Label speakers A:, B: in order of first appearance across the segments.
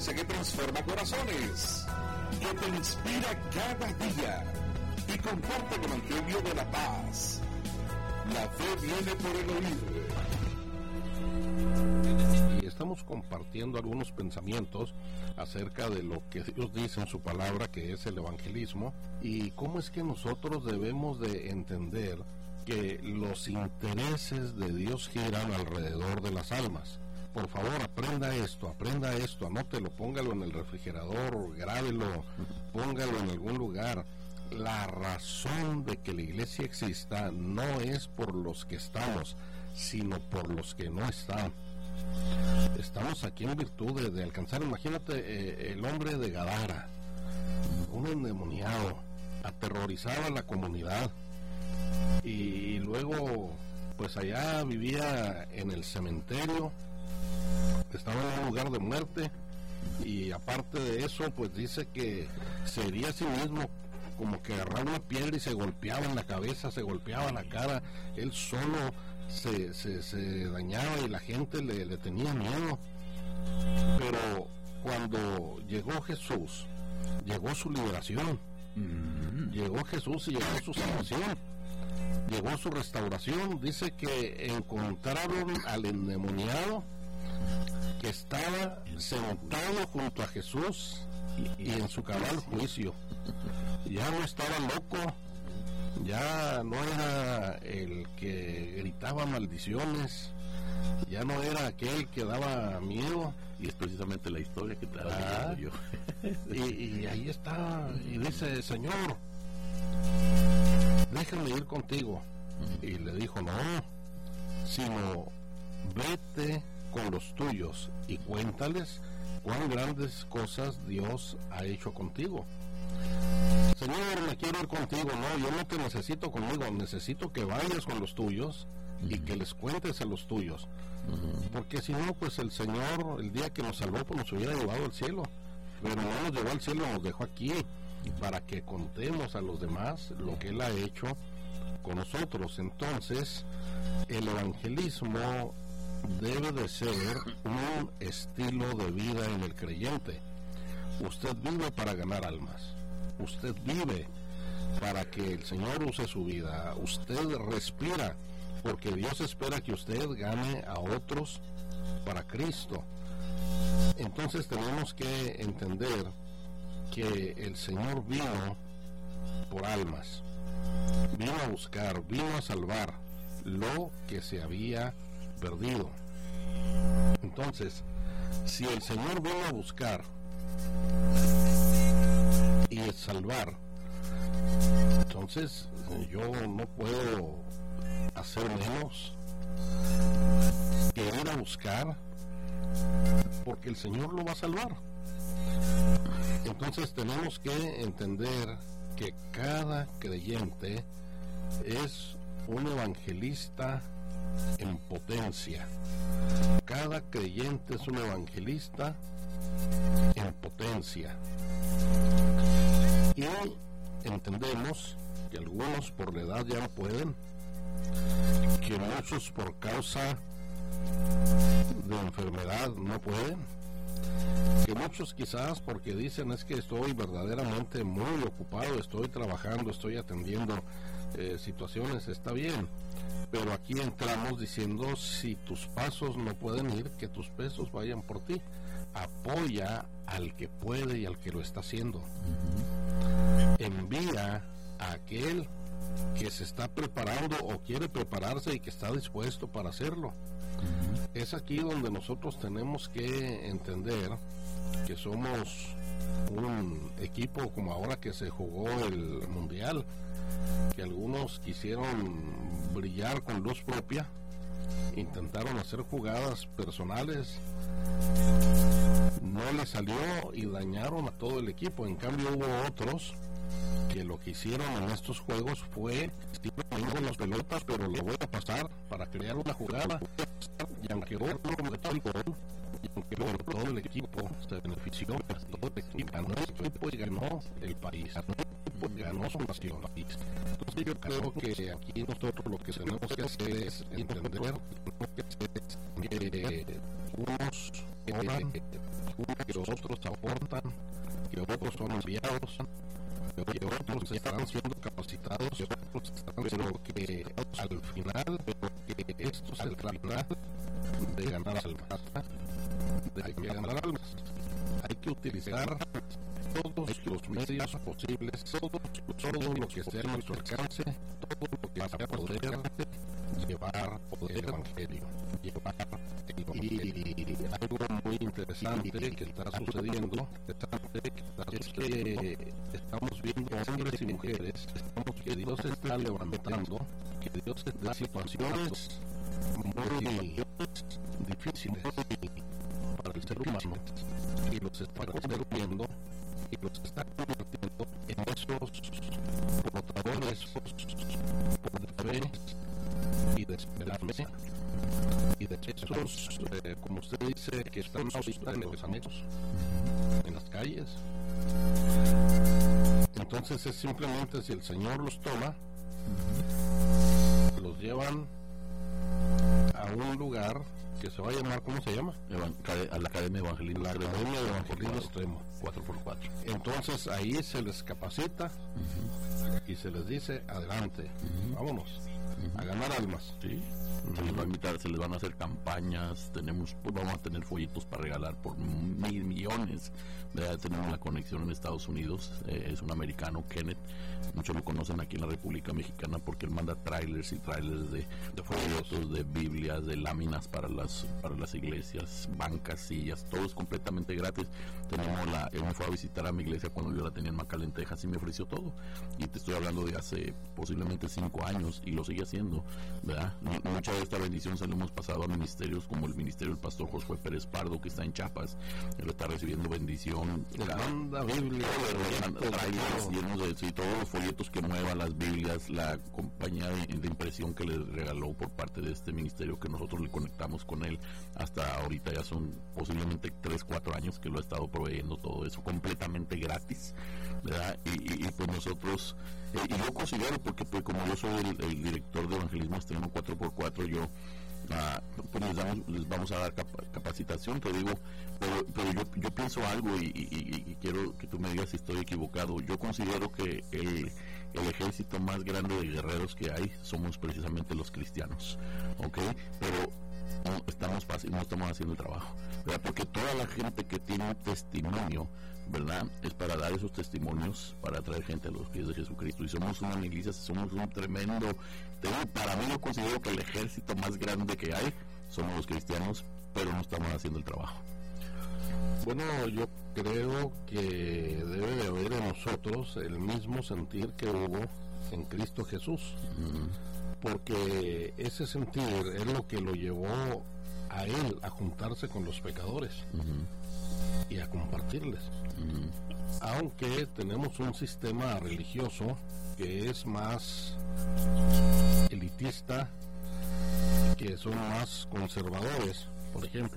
A: experiencia que transforma corazones, que te inspira cada día y comparte el evangelio de la paz. La fe viene por el oír.
B: Y estamos compartiendo algunos pensamientos acerca de lo que Dios dice en su palabra, que es el evangelismo, y cómo es que nosotros debemos de entender que los intereses de Dios giran alrededor de las almas. Por favor, aprenda esto, anótelo, póngalo en el refrigerador, grábelo, póngalo en algún lugar. La razón de que la iglesia exista no es por los que estamos, sino por los que no están. Estamos aquí en virtud de alcanzar, imagínate, el hombre de Gadara, un endemoniado, aterrorizaba a la comunidad, y luego pues allá vivía en el cementerio, estaba en un lugar de muerte, y aparte de eso pues dice que se hería a sí mismo, como que agarraba una piedra y se golpeaba en la cabeza, se golpeaba la cara, él solo se dañaba y la gente le tenía miedo. Pero cuando llegó Jesús, llegó su liberación, llegó Jesús y llegó su salvación, llegó su restauración. Dice que encontraron al endemoniado que estaba sentado junto a Jesús y en su cabal juicio. Ya no estaba loco, ya no era el que gritaba maldiciones, ya no era aquel que daba miedo.
C: Y es precisamente la historia que te estaba yo.
B: Y ahí está, y dice: Señor, déjame ir contigo. Y le dijo: no, sino vete con los tuyos y cuéntales cuán grandes cosas Dios ha hecho contigo. Señor, me quiero ir contigo. No, yo no te necesito conmigo, necesito que vayas con los tuyos y que les cuentes a los tuyos, porque si no, pues el Señor, el día que nos salvó, pues nos hubiera llevado al cielo, pero no nos llevó al cielo, nos dejó aquí para que contemos a los demás lo que Él ha hecho con nosotros. Entonces, el evangelismo debe de ser un estilo de vida en el creyente. Usted vive para ganar almas, usted vive para que el Señor use su vida, usted respira porque Dios espera que usted gane a otros para Cristo. Entonces tenemos que entender que el Señor vino por almas, vino a buscar, vino a salvar lo que se había perdido. Entonces, si el Señor vino a buscar y a salvar, entonces yo no puedo hacer menos que ir a buscar, porque el Señor lo va a salvar. Entonces tenemos que entender que cada creyente es un evangelista en potencia. Cada creyente es un evangelista en potencia. Y entendemos que algunos por la edad ya no pueden, que muchos por causa de enfermedad no pueden, que muchos quizás porque dicen: es que estoy verdaderamente muy ocupado, estoy trabajando, estoy atendiendo situaciones. Está bien, pero aquí entramos diciendo: si tus pasos no pueden ir, que tus pesos vayan por ti. Apoya al que puede y al que lo está haciendo. Envía a aquel que se está preparando o quiere prepararse y que está dispuesto para hacerlo. Es aquí donde nosotros tenemos que entender que somos un equipo, como ahora que se jugó el mundial, que algunos quisieron brillar con luz propia, intentaron hacer jugadas personales, no les salió y dañaron a todo el equipo. En cambio hubo otros que lo que hicieron en estos juegos fue: tengo las pelotas, pero lo voy a pasar para crear una jugada, y aunque no metió el gol, y aunque todo el equipo se benefició, todo el equipo ganó y ganó el país, ganó su nación. Entonces yo creo que aquí nosotros lo que tenemos que hacer es entender que algunos oran, que otros aportan, que otros son enviados, que otros están siendo capacitados, pero que al final, que esto es el final de ganar almas. Hay que utilizar todos los medios posibles, todo lo que esté a nuestro alcance, todo lo que sea poder llevar el evangelio. Y algo muy interesante que está sucediendo es que estamos viendo hombres y mujeres, que Dios está levantando, que Dios está situaciones muy difíciles para el ser humano, y los está convirtiendo en esos portadores de fe y de esperanza, y de esos, como usted dice, que están ahorita en los anexos, en las calles. Entonces es simplemente, si el Señor los toma, los llevan a un lugar que se va a llamar, ¿cómo se llama?
C: A la Academia Evangelismo.
B: La Academia de Evangelismo Extremo. 4x4. Entonces ahí se les capacita y se les dice, adelante, vámonos a ganar almas.
C: Sí. Se les va a invitar, se les van a hacer campañas, vamos a tener folletos para regalar por millones. Tenemos la conexión en Estados Unidos, es un americano, Kenneth, muchos lo conocen aquí en la República Mexicana porque él manda trailers y trailers de folletos, de Biblias, de láminas para las iglesias, bancas, sillas, todo es completamente gratis. Él me fue a visitar a mi iglesia cuando yo la tenía en McAllen, Texas, y me ofreció todo, y te estoy hablando de hace posiblemente 5 años, y lo sigue haciendo, ¿verdad? Mucha de esta bendición se lo hemos pasado a ministerios como el ministerio del pastor Josué Pérez Pardo, que está en Chiapas. Él está recibiendo bendición,
B: manda Biblia,
C: trailers llenos de todos los folletos que muevan las Biblias, la compañía de impresión que le regaló por parte de este ministerio, que nosotros le conectamos con él. Hasta ahorita ya son posiblemente 3-4 años que lo ha estado proveyendo todo eso completamente gratis, ¿verdad? Y pues nosotros, y yo considero, porque pues como yo soy el director de Evangelismo Extremo 4x4, yo pues les vamos a dar capacitación, te digo, pero yo pienso algo, y quiero que tú me digas si estoy equivocado. Yo considero que el ejército más grande de guerreros que hay somos precisamente los cristianos, ¿ok? Pero no estamos haciendo el trabajo, ¿verdad? Porque toda la gente que tiene un testimonio, ¿verdad?, es para dar esos testimonios, para traer gente a los pies de Jesucristo. Y somos una iglesia, somos un tremendo, para mí yo considero que el ejército más grande que hay somos los cristianos, pero no estamos haciendo el trabajo.
B: Bueno, yo creo que debe de haber en nosotros el mismo sentir que hubo en Cristo Jesús, porque ese sentir es lo que lo llevó a él a juntarse con los pecadores y a compartirles. Aunque tenemos un sistema religioso que es más elitista, que son más conservadores. Por ejemplo,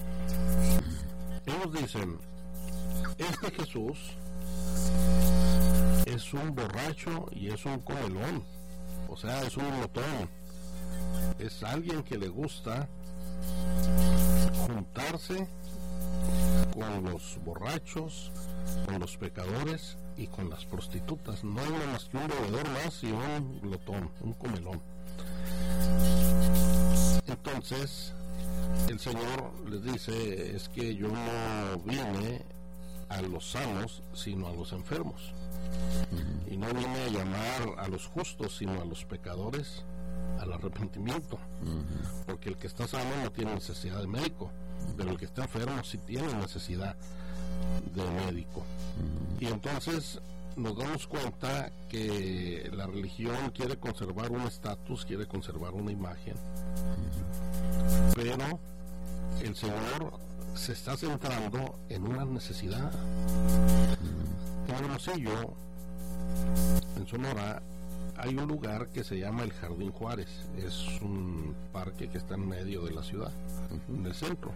B: ellos dicen, este Jesús es un borracho y es un comelón, o sea, es un glotón, es alguien que le gusta juntarse con los borrachos, con los pecadores y con las prostitutas. No hay más que un bebedor más y un glotón, un comelón. Entonces el Señor les dice, es que yo no vine a los sanos sino a los enfermos, y no vine a llamar a los justos sino a los pecadores al arrepentimiento, porque el que está sano no tiene necesidad de médico, pero el que está enfermo sí tiene necesidad de médico. Y entonces nos damos cuenta que la religión quiere conservar un estatus, quiere conservar una imagen, pero el Señor se está centrando en una necesidad. En Hermosillo, en Sonora, hay un lugar que se llama el Jardín Juárez. Es un parque que está en medio de la ciudad, en el centro.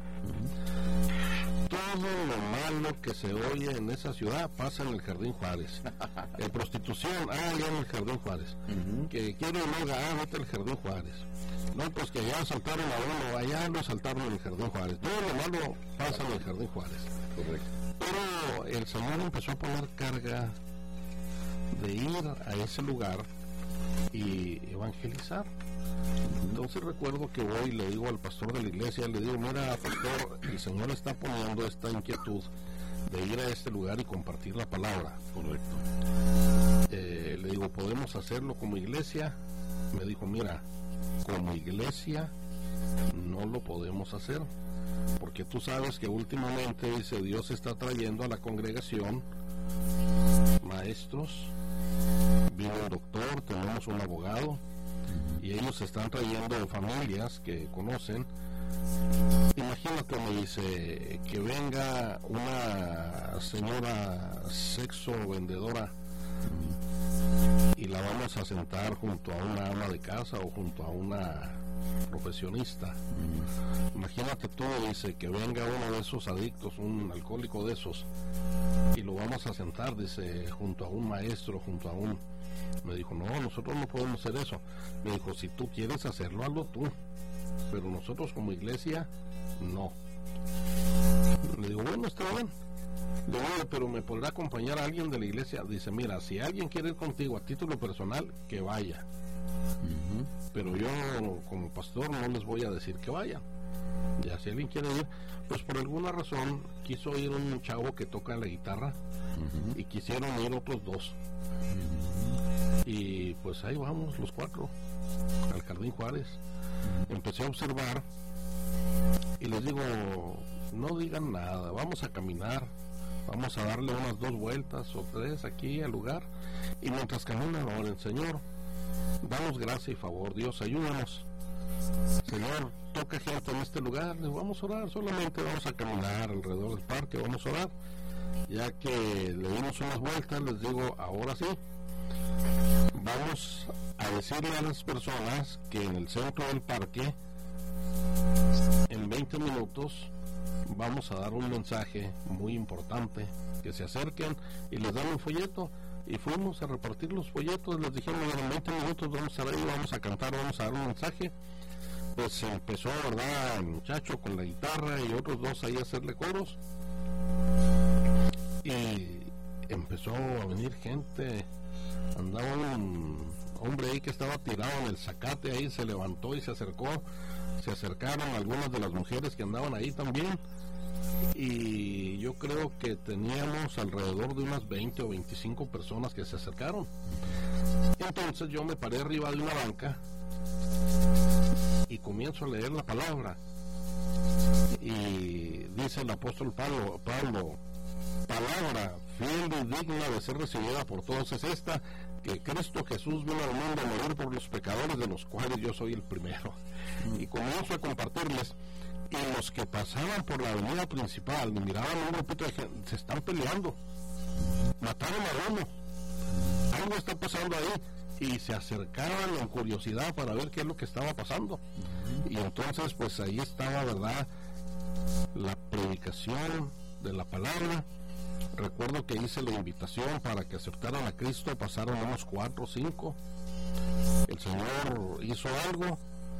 B: Todo lo malo que se oye en esa ciudad pasa en el Jardín Juárez. Prostitución, ya en el Jardín Juárez. Que quiero droga, vete al Jardín Juárez. No, pues que ya asaltaron a uno, allá lo asaltaron en el Jardín Juárez. Todo lo malo pasa en el Jardín Juárez.
C: Correcto.
B: Pero el Señor empezó a poner carga de ir a ese lugar y evangelizar. Entonces recuerdo que voy y le digo al pastor de la iglesia, le digo, mira pastor, el Señor está poniendo esta inquietud de ir a este lugar y compartir la palabra.
C: Correcto.
B: Le digo, ¿podemos hacerlo como iglesia? Me dijo, mira, como iglesia no lo podemos hacer, porque tú sabes que últimamente, dice, Dios está trayendo a la congregación maestros, vino un doctor, tenemos un abogado, y ellos están trayendo familias que conocen. Imagínate, me dice, que venga una señora sexo vendedora y la vamos a sentar junto a una ama de casa o junto a una profesionista. Imagínate tú, dice, que venga uno de esos adictos, un alcohólico de esos, y lo vamos a sentar, dice, junto a un maestro, junto a un... Me dijo, no, nosotros no podemos hacer eso. Me dijo, si tú quieres hacerlo, hazlo tú, pero nosotros como iglesia, no. Le digo, bueno, está bien. Le digo, pero ¿me podrá acompañar a alguien de la iglesia? Dice, mira, si alguien quiere ir contigo a título personal, que vaya. Pero yo, como pastor, no les voy a decir que vayan. Ya si alguien quiere ir, pues por alguna razón quiso ir un chavo que toca la guitarra y quisieron ir otros dos. Y pues ahí vamos los cuatro al Jardín Juárez. Empecé a observar y les digo, no digan nada, vamos a caminar, vamos a darle unas 2 vueltas o 3 aquí al lugar, y mientras caminan oren, Señor, danos gracia y favor, Dios, ayúdanos, Señor, toca gente en este lugar. Les vamos a orar, solamente vamos a caminar alrededor del parque, vamos a orar. Ya que le dimos unas vueltas, les digo, ahora sí, vamos a decirle a las personas que en el centro del parque, en 20 minutos, vamos a dar un mensaje muy importante, que se acerquen y les dan un folleto. Y fuimos a repartir los folletos, les dijimos, en 20 minutos vamos a estar ahí, vamos a cantar, vamos a dar un mensaje. Pues empezó, ¿verdad?, el muchacho con la guitarra y otros 2 ahí a hacerle coros. Y empezó a venir gente. Andaba un hombre ahí que estaba tirado en el zacate, ahí se levantó y se acercó. Se acercaron algunas de las mujeres que andaban ahí también, y yo creo que teníamos alrededor de unas 20 o 25 personas que se acercaron. Entonces yo me paré arriba de una banca y comienzo a leer la palabra, y dice el apóstol Pablo, palabra fiel y digna de ser recibida por todos es esta, que Cristo Jesús vino al mundo a morir por los pecadores, de los cuales yo soy el primero. Y comienzo a compartirles, y los que pasaban por la avenida principal me miraban un grupito de gente, se están peleando, mataron a uno, algo está pasando ahí, y se acercaban en curiosidad para ver qué es lo que estaba pasando. Y entonces pues ahí estaba, ¿verdad?, la predicación de la palabra. Recuerdo que hice la invitación para que aceptaran a Cristo, pasaron unos 4 o 5, el Señor hizo algo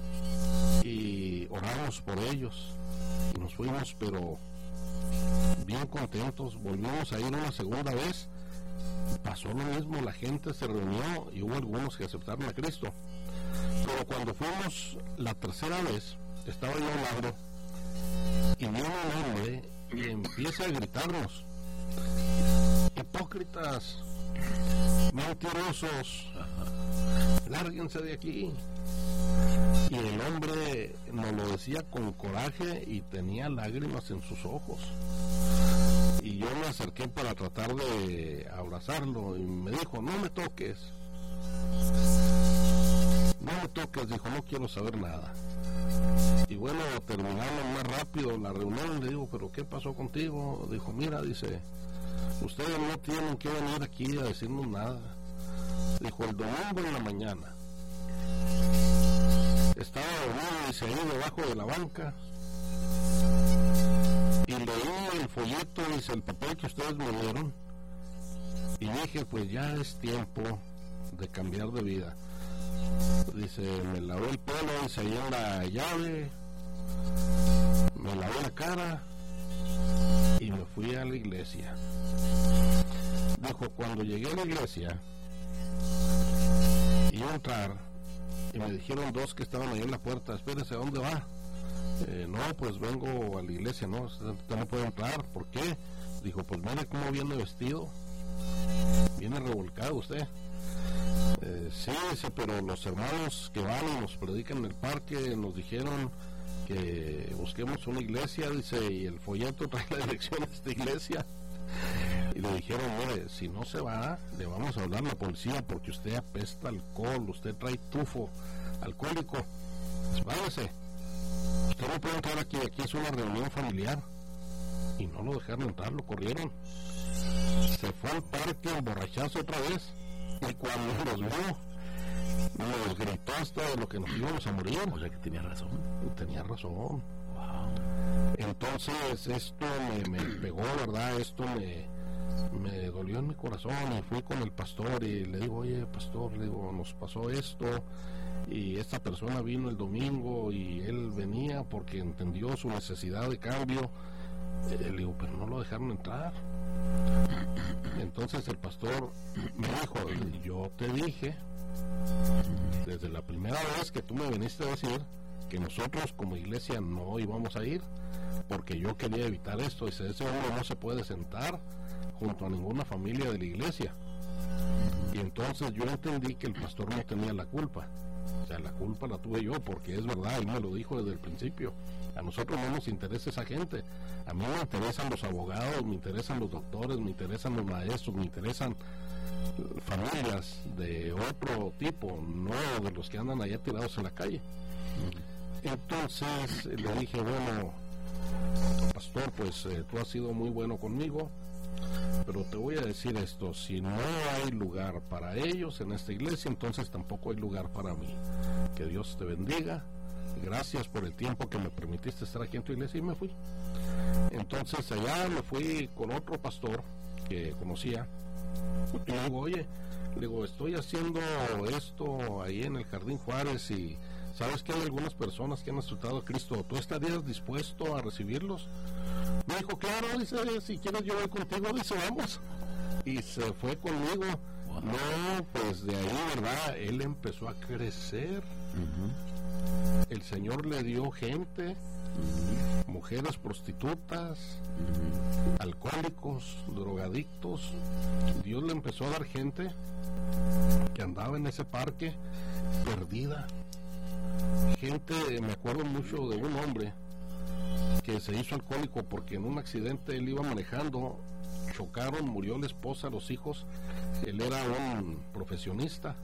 B: y oramos por ellos y nos fuimos, pero bien contentos. Volvimos a ir una segunda vez, pasó lo mismo, la gente se reunió y hubo algunos que aceptaron a Cristo. Pero cuando fuimos la tercera vez, estaba yo a un lado y viene un hombre y empieza a gritarnos: hipócritas, mentirosos, lárguense de aquí. Y el hombre nos lo decía con coraje y tenía lágrimas en sus ojos. Y yo me acerqué para tratar de abrazarlo y me dijo: no me toques, no me toques, dijo, no quiero saber nada. Y bueno, terminamos más rápido la reunión. Le digo: ¿pero qué pasó contigo? Dijo: mira, dice, ustedes no tienen que venir aquí a decirnos nada. Dijo: el domingo en la mañana estaba dormido, dice, ahí debajo de la banca, y leí el folleto, dice, el papel que ustedes me dieron, y dije: pues ya es tiempo de cambiar de vida. Dice, me lavé el pelo, dice, ahí en la llave, me lavé la cara y me fui a la iglesia. Dijo, cuando llegué a la iglesia, iba a entrar y me dijeron dos que estaban ahí en la puerta, espérese, ¿a dónde va? No, pues vengo a la iglesia. No, usted no puede entrar. ¿Por qué? Dijo, pues mire cómo viene vestido, viene revolcado usted. Sí, dice, pero los hermanos que van y nos predican en el parque nos dijeron que busquemos una iglesia, dice, y el folleto trae la dirección de esta iglesia. Y le dijeron, mire, si no se va, le vamos a hablar a la policía porque usted apesta alcohol, usted trae tufo alcohólico. Pues váyase, usted no puede entrar aquí, aquí es una reunión familiar. Y no lo dejaron entrar, lo corrieron. Se fue al parque a emborracharse otra vez. Y cuando nos vio, nos gritó hasta de lo que nos íbamos a morir.
C: O sea que tenía razón.
B: Tenía razón.
C: Wow.
B: Entonces esto me pegó, ¿verdad? Esto me dolió en mi corazón. Y fui con el pastor y le digo, oye, pastor, le digo, nos pasó esto. Y esta persona vino el domingo y él venía porque entendió su necesidad de cambio. Le digo, pero no lo dejaron entrar. Entonces el pastor me dijo, yo te dije desde la primera vez que tú me viniste a decir que nosotros como iglesia no íbamos a ir porque yo quería evitar esto. Dice, ese hombre no se puede sentar junto a ninguna familia de la iglesia. Y entonces yo entendí que el pastor no tenía la culpa. O sea, la culpa la tuve yo, porque es verdad, él me lo dijo desde el principio. A nosotros no nos interesa esa gente. A mí me interesan los abogados, me interesan los doctores, me interesan los maestros, me interesan familias de otro tipo, no de los que andan allá tirados en la calle. Entonces le dije, bueno, pastor, pues tú has sido muy bueno conmigo, pero te voy a decir esto, si no hay lugar para ellos en esta iglesia, entonces tampoco hay lugar para mí. Que Dios te bendiga, gracias por el tiempo que me permitiste estar aquí en tu iglesia, y me fui. Entonces allá me fui con otro pastor que conocía, y le digo, oye, le digo, estoy haciendo esto ahí en el Jardín Juárez y sabes que hay algunas personas que han aceptado a Cristo, ¿tú estarías dispuesto a recibirlos? Me dijo, claro, dice, si quieres yo voy contigo, dice, vamos. Y se fue conmigo. Wow. No, pues de ahí, ¿verdad? Él empezó a crecer. El Señor le dio gente, mujeres prostitutas, alcohólicos, drogadictos. Dios le empezó a dar gente que andaba en ese parque perdida. Gente, me acuerdo mucho de un hombre que se hizo alcohólico porque en un accidente él iba manejando, chocaron, murió la esposa, los hijos, él era un profesionista,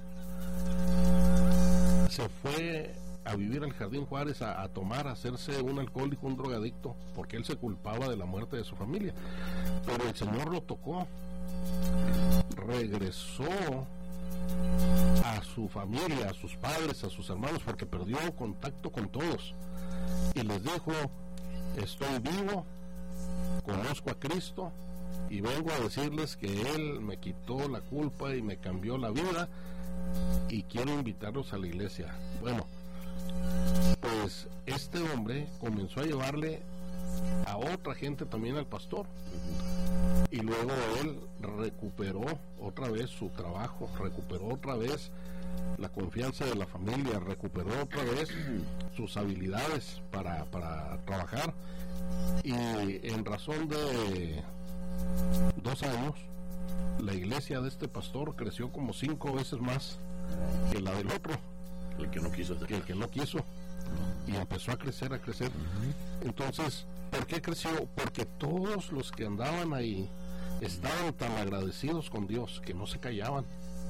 B: se fue a vivir al Jardín Juárez a tomar, a hacerse un alcohólico, un drogadicto, porque él se culpaba de la muerte de su familia, pero el Señor lo tocó, regresó a su familia, a sus padres, a sus hermanos, porque perdió contacto con todos, y les dijo, estoy vivo, conozco a Cristo y vengo a decirles que Él me quitó la culpa y me cambió la vida y quiero invitarlos a la iglesia. Bueno, pues este hombre comenzó a llevarle a otra gente también al pastor, y luego él recuperó otra vez su trabajo, recuperó otra vez la confianza de la familia, recuperó otra vez sus habilidades para trabajar, y en razón de 2 años la iglesia de este pastor creció como 5 veces más que la del otro,
C: el que no quiso,
B: que el que no quiso, y empezó a crecer. Entonces, ¿por qué creció? Porque todos los que andaban ahí estaban tan agradecidos con Dios que no se callaban,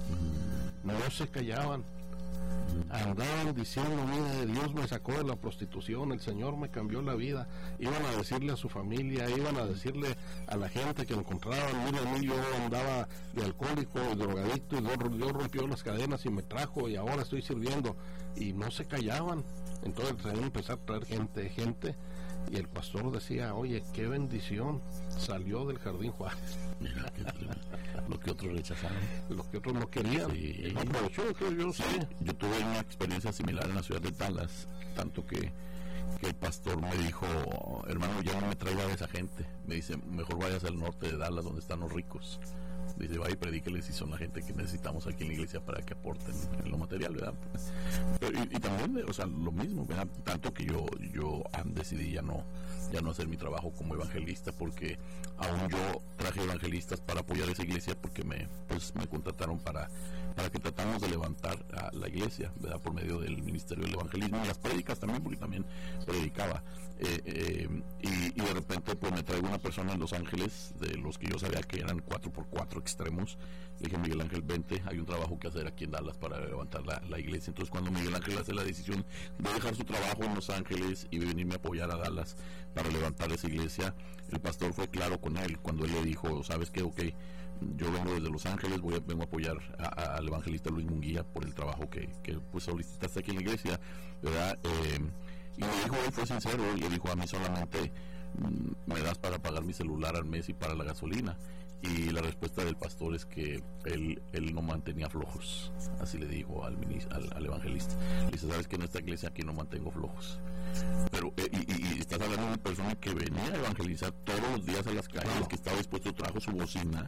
B: andaban diciendo, mire, Dios me sacó de la prostitución, el Señor me cambió la vida. Iban a decirle a su familia, iban a decirle a la gente que encontraban, mire, a mí yo andaba de alcohólico, de drogadicto, y Dios rompió las cadenas y me trajo y ahora estoy sirviendo, y no se callaban. Entonces empezar a traer gente, y el pastor decía, oye, qué bendición, salió del Jardín Juárez.
C: Mira, lo que otros rechazaron,
B: los que otros no querían.
C: Sí.
B: No aprovechó, yo
C: sí. Yo tuve una experiencia similar en la ciudad de Dallas, tanto que el pastor me dijo, hermano, ya no me traiga a esa gente. Me dice, mejor vayas al norte de Dallas, donde están los ricos. Dice, vaya y predíqueles si son la gente que necesitamos aquí en la iglesia para que aporten en lo material, ¿verdad? Pero, y también, o sea, lo mismo, ¿verdad? Tanto que yo decidí ya no hacer mi trabajo como evangelista, porque aún yo traje evangelistas para apoyar esa iglesia, porque me contrataron para que tratamos de levantar a la iglesia, ¿verdad? Por medio del ministerio del evangelismo y las prédicas también, porque también predicaba. Y de repente pues me traigo una persona en Los Ángeles, de los que yo sabía que eran 4x4 extremos. Le dije, Miguel Ángel, vente, hay un trabajo que hacer aquí en Dallas para levantar la iglesia. Entonces cuando Miguel Ángel hace la decisión de dejar su trabajo en Los Ángeles y venirme a apoyar a Dallas para levantar esa iglesia, el pastor fue claro con él cuando él le dijo, ¿sabes qué? Ok, yo vengo desde Los Ángeles, vengo a apoyar al evangelista Luis Munguía por el trabajo que pues solicitaste aquí en la iglesia, ¿verdad? Y me dijo, él fue sincero, y le dijo, a mí solamente me das para pagar mi celular al mes y para la gasolina. Y la respuesta del pastor es que él no mantenía flojos, así le dijo al evangelista. Le dice, sabes que en esta iglesia aquí no mantengo flojos. Pero y estás hablando de una persona que venía a evangelizar todos los días a las calles, que estaba dispuesto, trajo su bocina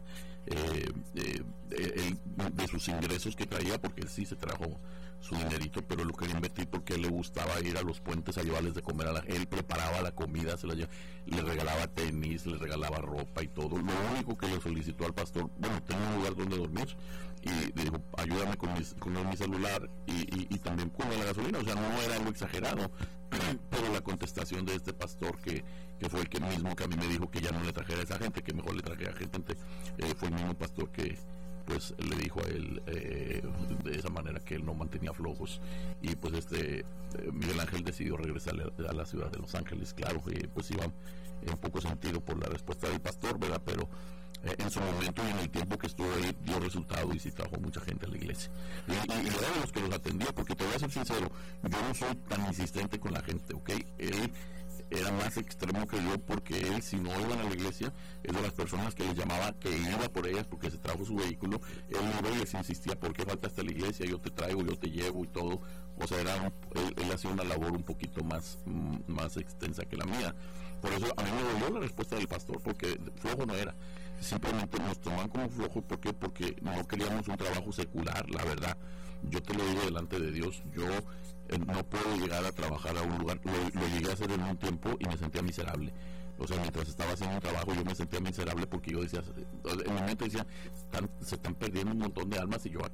C: de sus ingresos que traía, porque él sí se trajo su dinerito, pero lo quería invertir porque a él le gustaba ir a los puentes a llevarles de comer él preparaba la comida, le regalaba tenis, le regalaba ropa y todo. Lo único que le solicitó al pastor, bueno, tengo un lugar donde dormir, y le dijo, ayúdame con mi celular y también con la gasolina. O sea, no era algo exagerado, pero la contestación de este pastor, que fue el que mismo que a mí me dijo que ya no le trajera a esa gente, que mejor le trajera gente, fue el mismo pastor que pues le dijo a él de esa manera que él no mantenía flojos. Y pues Miguel Ángel decidió regresar a la ciudad de Los Ángeles. Claro, pues iba en poco sentido por la respuesta del pastor, ¿verdad? Pero en su momento y en el tiempo que estuvo ahí dio resultado y sí trajo mucha gente a la iglesia. Y era de los que los atendió, porque te voy a ser sincero, yo no soy tan insistente con la gente, ¿ok? Él era más extremo que yo, porque él, si no iban a la iglesia, es de las personas que les llamaba que iba por ellas porque se trajo su vehículo. Él no les insistía, ¿por qué faltaste a la iglesia? Yo te traigo, yo te llevo y todo. O sea, él hacía una labor un poquito más extensa que la mía. Por eso a mí me dolió la respuesta del pastor, porque flojo no era. Simplemente nos toman como flojos. ¿Por qué? Porque no queríamos un trabajo secular, la verdad. Yo te lo digo delante de Dios, yo no puedo llegar a trabajar a un lugar, lo llegué a hacer en un tiempo y me sentía miserable. O sea, mientras estaba haciendo un trabajo yo me sentía miserable, porque yo decía, en mi mente decía, se están perdiendo un montón de almas y yo